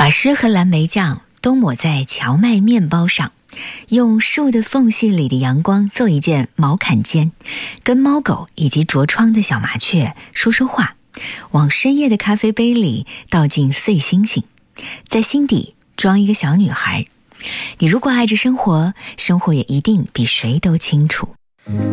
把诗和蓝莓酱都抹在荞麦面包上，用树的缝隙里的阳光做一件毛坎肩，跟猫狗以及着窗的小麻雀说说话，往深夜的咖啡杯里倒进碎星星，在心底装一个小女孩。你如果爱着生活，生活也一定比谁都清楚。